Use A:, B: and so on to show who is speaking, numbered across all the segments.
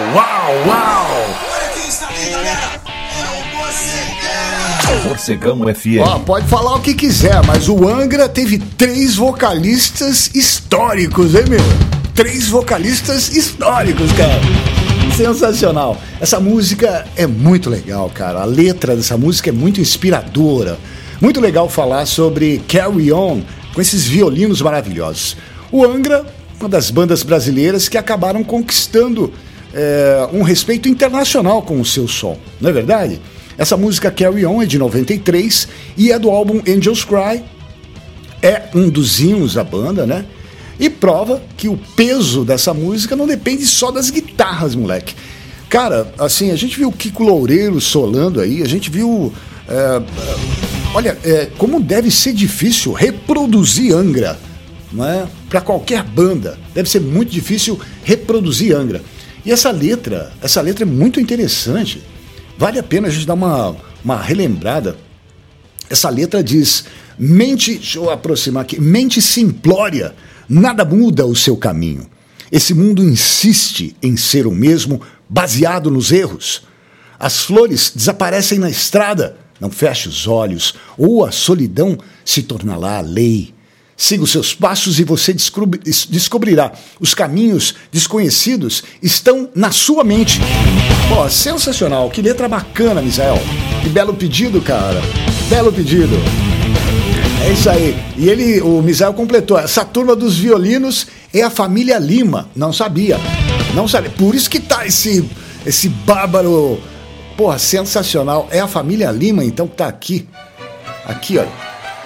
A: Uau, uau!
B: Olha quem está aí, galera! É o
A: Morcegão FM.
C: Ó, pode falar o que quiser, mas o Angra teve 3 vocalistas históricos, hein, meu? 3 vocalistas históricos, cara. Sensacional. Essa música é muito legal, cara. A letra dessa música é muito inspiradora. Muito legal falar sobre Carry On com esses violinos maravilhosos. O Angra, uma das bandas brasileiras que acabaram conquistando um respeito internacional com o seu som, não é verdade? Essa música Carry On é de 93 e é do álbum Angels Cry. É um dos hinos da banda, né? E prova que o peso dessa música não depende só das guitarras, moleque. Cara, assim, a gente viu o Kiko Loureiro solando aí, a gente viu... olha, como deve ser difícil reproduzir Angra, não é? Para qualquer banda, deve ser muito difícil reproduzir Angra. E essa letra é muito interessante. Vale a pena a gente dar uma relembrada. Essa letra diz: mente, deixa eu aproximar aqui, mente simplória, nada muda o seu caminho. Esse mundo insiste em ser o mesmo, baseado nos erros. As flores desaparecem na estrada, não feche os olhos, ou a solidão se tornará a lei. Siga os seus passos e você descobrirá. Os caminhos desconhecidos estão na sua mente. Pô, sensacional. Que letra bacana, Misael. Que belo pedido, cara. Belo pedido. É isso aí. E o Misael completou. Essa turma dos violinos é a família Lima. Não sabia. Não sabia. Por isso que tá esse bárbaro. Porra, sensacional. É a família Lima, então, que tá aqui. Aqui, olha.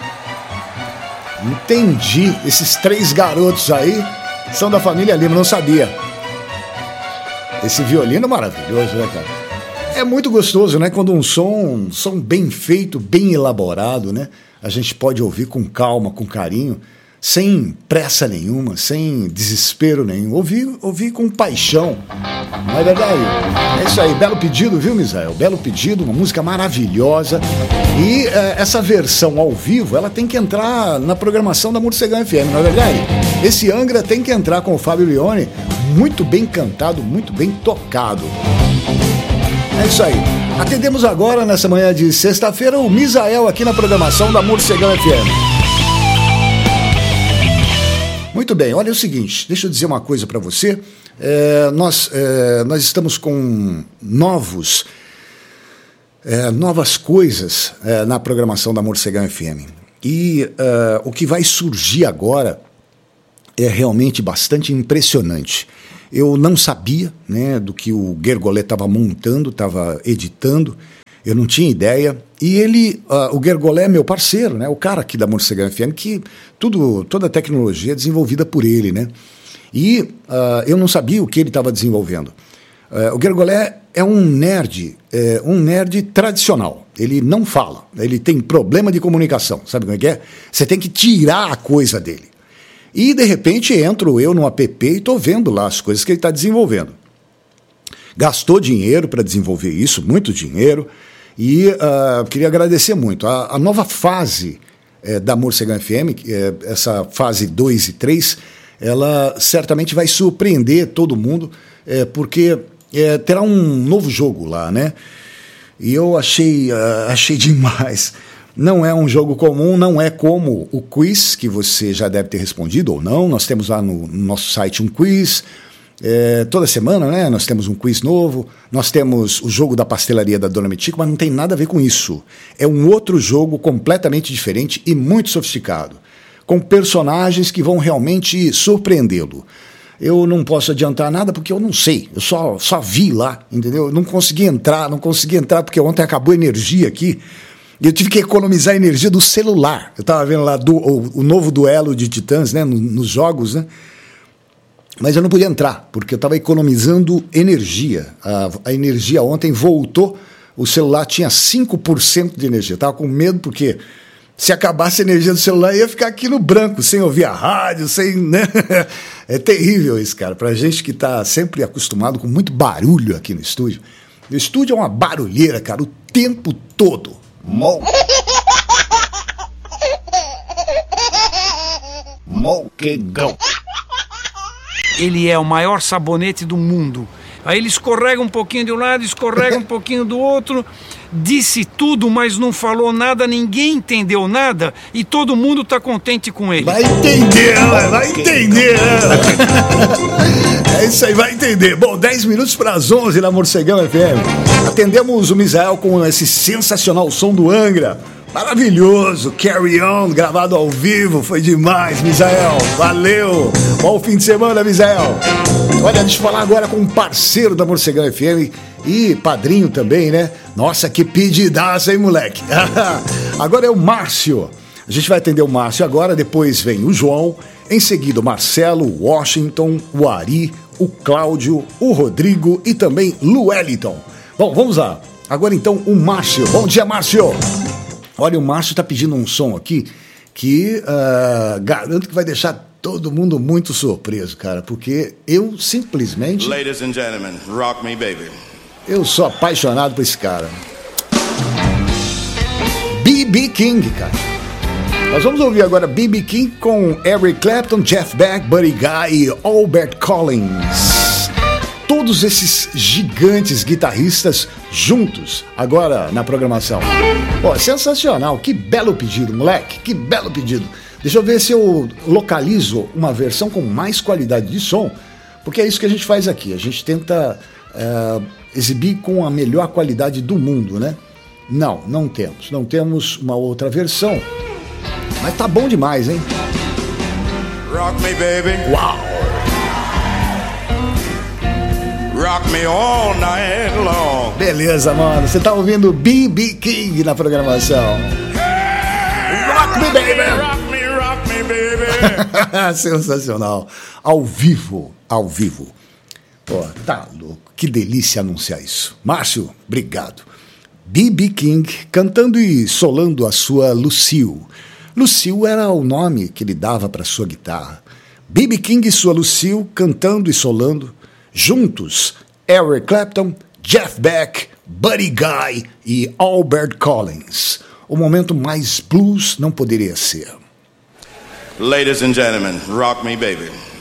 C: Entendi. Esses 3 garotos aí são da família Lima, não sabia. Esse violino é maravilhoso, né, cara? É muito gostoso, né? Quando um som bem feito, bem elaborado, né? A gente pode ouvir com calma, com carinho, sem pressa nenhuma, sem desespero nenhum. Ouvir com paixão. Não é verdade? É isso aí. Belo pedido, viu, Misael? Belo pedido, uma música maravilhosa. E essa versão ao vivo, ela tem que entrar na programação da Morcegão FM, não é verdade? Esse Angra tem que entrar com o Fábio Leone, muito bem cantado, muito bem tocado. É isso aí. Atendemos agora, nessa manhã de sexta-feira, o Misael aqui na programação da Morcegão FM. Muito bem, olha o seguinte, deixa eu dizer uma coisa para você. Nós estamos com novas coisas na programação da Morcegão FM. E o que vai surgir agora é realmente bastante impressionante. Eu não sabia, né, do que o Gergolé estava montando, estava editando, eu não tinha ideia. E o Gergolé é meu parceiro, né, o cara aqui da Morcegão FM, que toda a tecnologia é desenvolvida por ele, né? E eu não sabia o que ele estava desenvolvendo. O Gergolé é um nerd tradicional. Ele não fala, ele tem problema de comunicação, sabe como é que é? Você tem que tirar a coisa dele. E, de repente, entro eu no app e estou vendo lá as coisas que ele está desenvolvendo. Gastou dinheiro para desenvolver isso, muito dinheiro, e queria agradecer muito. A nova fase da Morcegão FM, essa fase 2 e 3, ela certamente vai surpreender todo mundo, porque terá um novo jogo lá, né? E eu achei demais. Não é um jogo comum, não é como o quiz, que você já deve ter respondido ou não. Nós temos lá no nosso site um quiz, toda semana, né? Nós temos um quiz novo, nós temos o jogo da pastelaria da Dona Mitico, mas não tem nada a ver com isso. É um outro jogo completamente diferente e muito sofisticado, com personagens que vão realmente surpreendê-lo. Eu não posso adiantar nada porque eu não sei, eu só vi lá, entendeu? Eu não consegui entrar porque ontem acabou a energia aqui. E eu tive que economizar a energia do celular. Eu estava vendo lá o novo duelo de titãs, né, nos jogos, né? Mas eu não podia entrar, porque eu estava economizando energia. A energia ontem voltou, o celular tinha 5% de energia. Eu estava com medo porque se acabasse a energia do celular, eu ia ficar aqui no branco, sem ouvir a rádio, sem, né? É terrível isso, cara. Pra gente que está sempre acostumado com muito barulho aqui no estúdio. O estúdio é uma barulheira, cara, o tempo todo.
A: Morcegão.
D: Ele é o maior sabonete do mundo. Aí ele escorrega um pouquinho de um lado, escorrega um pouquinho do outro, disse tudo, mas não falou nada, ninguém entendeu nada e todo mundo está contente com ele.
C: Vai entender, vai entender. É isso aí, vai entender. Bom, 10 minutos para as 11 na Morcegão FM. Atendemos o Misael com esse sensacional som do Angra. Maravilhoso, Carry On, gravado ao vivo, foi demais, Misael, valeu, bom fim de semana, Misael. Olha, deixa eu falar agora com um parceiro da Morcegão FM e padrinho também, né? Nossa, que pedidaço, hein, moleque? Agora é o Márcio, a gente vai atender o Márcio agora, depois vem o João, em seguida o Marcelo, o Washington, o Ari, o Cláudio, o Rodrigo e também Lueliton. Bom, vamos lá, agora então o Márcio, bom dia, Márcio. Olha, o Márcio tá pedindo um som aqui que garanto que vai deixar todo mundo muito surpreso, cara, porque eu simplesmente...
B: Ladies and gentlemen, rock me, baby.
C: Eu sou apaixonado por esse cara. B.B. King, cara. Nós vamos ouvir agora B.B. King com Eric Clapton, Jeff Beck, Buddy Guy e Albert Collins. Todos esses gigantes guitarristas juntos agora na programação. Pô, sensacional, que belo pedido, moleque, que belo pedido. Deixa eu ver se eu localizo uma versão com mais qualidade de som, porque é isso que a gente faz aqui, a gente tenta exibir com a melhor qualidade do mundo, né? Não temos uma outra versão, mas tá bom demais, hein?
B: Rock me, baby.
C: Uau!
B: Rock me all night long.
C: Beleza, mano. Você tá ouvindo B.B. King na programação. Rock me, baby!
B: Rock me, baby.
C: Sensacional. Ao vivo. Pô, tá louco. Que delícia anunciar isso. Márcio, obrigado. B.B. King cantando e solando a sua Lucille. Lucille era o nome que ele dava para sua guitarra. B.B. King e sua Lucille cantando e solando. Juntos, Eric Clapton, Jeff Beck, Buddy Guy e Albert Collins. O momento mais blues não poderia ser.
B: Ladies and gentlemen, rock me, baby.